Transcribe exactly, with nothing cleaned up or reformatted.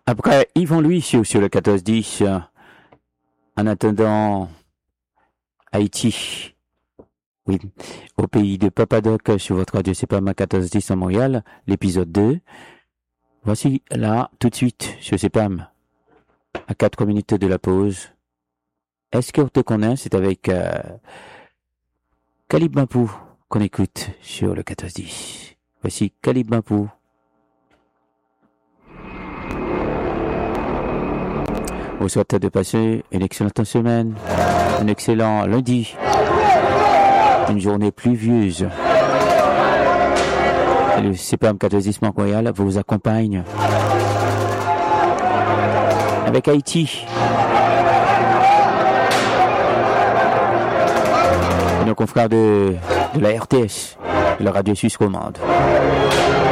Après, Yvon Louis sur, sur le quatorze dix. euh, En attendant, Haïti. Oui, au pays de Papadoc sur votre radio C P A M quatorze dix à Montréal, l'épisode deux. Voici là, tout de suite, sur C P A M, à quatre minutes de la pause. Est-ce qu'on te connaît? C'est avec euh, Calib Mapou qu'on écoute sur le quatorze dix. Voici Calib Mapou. Je vous souhaite de passer une excellente semaine, un excellent lundi, une journée pluvieuse. Le C P A M quatorze dix Montréal vous accompagne avec Haïti. Et nos confrères de, de la R T S, de la radio suisse romande.